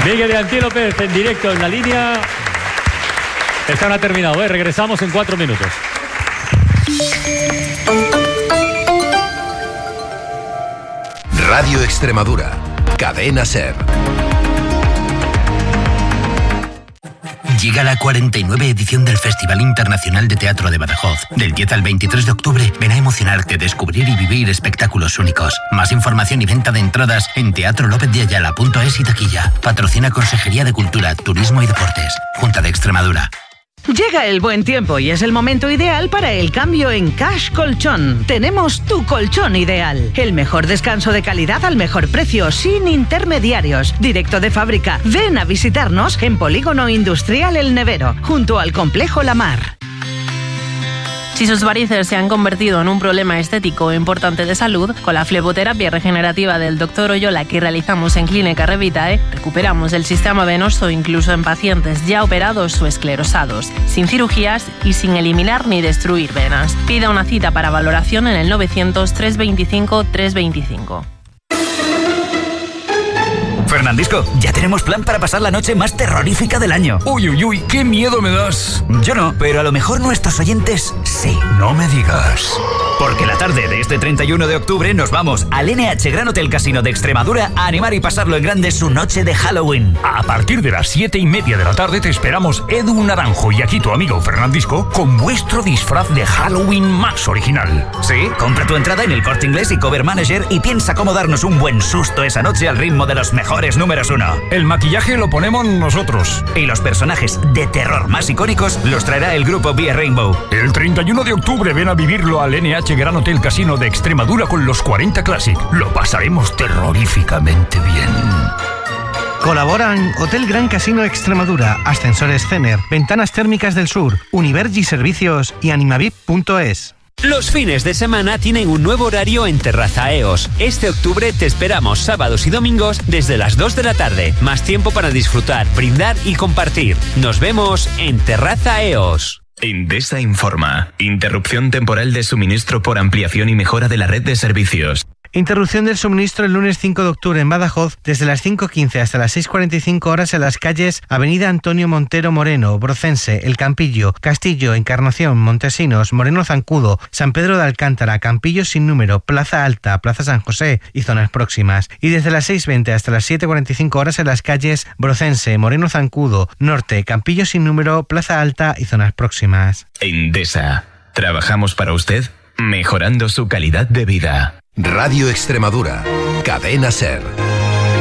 Miguel de Antílopez en directo en la línea. Esta no ha terminado, ¿eh? Regresamos en 4 minutos. Radio Extremadura, Cadena SER. Llega la 49 edición del Festival Internacional de Teatro de Badajoz. Del 10 al 23 de octubre, ven a emocionarte, descubrir y vivir espectáculos únicos. Más información y venta de entradas en teatrolopezdeayala.es y taquilla. Patrocina Consejería de Cultura, Turismo y Deportes. Junta de Extremadura. Llega el buen tiempo y es el momento ideal para el cambio en Cash Colchón. Tenemos tu colchón ideal. El mejor descanso de calidad al mejor precio, sin intermediarios. Directo de fábrica. Ven a visitarnos en Polígono Industrial El Nevero, junto al Complejo La Mar. Si sus varices se han convertido en un problema estético importante de salud, con la fleboterapia regenerativa del Dr. Oyola que realizamos en Clínica Revitae, recuperamos el sistema venoso incluso en pacientes ya operados o esclerosados, sin cirugías y sin eliminar ni destruir venas. Pida una cita para valoración en el 900 325 325. Fernandisco, ya tenemos plan para pasar la noche más terrorífica del año. Uy, uy, uy, qué miedo me das. Yo no, pero a lo mejor nuestros oyentes sí. No me digas. Porque la tarde de este 31 de octubre nos vamos al NH Gran Hotel Casino de Extremadura a animar y pasarlo en grande su noche de Halloween. A partir de las 7:30 de la tarde te esperamos Edu Naranjo y aquí tu amigo Fernandisco con vuestro disfraz de Halloween más original. Sí, compra tu entrada en el Corte Inglés y Cover Manager y piensa cómo darnos un buen susto esa noche al ritmo de los mejores números 1. El maquillaje lo ponemos nosotros. Y los personajes de terror más icónicos los traerá el grupo Vía Rainbow. El 31 de octubre ven a vivirlo al NH Gran Hotel Casino de Extremadura con los 40 Classic. Lo pasaremos terroríficamente bien. Colaboran Hotel Gran Casino Extremadura, Ascensores Cener, Ventanas Térmicas del Sur, Univergi Servicios y Animavip.es. Los fines de semana tienen un nuevo horario en Terraza EOS. Este octubre te esperamos sábados y domingos desde las 2 de la tarde. Más tiempo para disfrutar, brindar y compartir. Nos vemos en Terraza EOS. Endesa informa. Interrupción temporal de suministro por ampliación y mejora de la red de servicios. Interrupción del suministro el lunes 5 de octubre en Badajoz desde las 5:15 hasta las 6:45 horas en las calles Avenida Antonio Montero Moreno, Brocense, El Campillo, Castillo, Encarnación, Montesinos, Moreno Zancudo, San Pedro de Alcántara, Campillo sin número, Plaza Alta, Plaza San José y zonas próximas. Y desde las 6:20 hasta las 7:45 horas en las calles Brocense, Moreno Zancudo, Norte, Campillo sin número, Plaza Alta y zonas próximas. Endesa. Trabajamos para usted, mejorando su calidad de vida. Radio Extremadura, Cadena SER.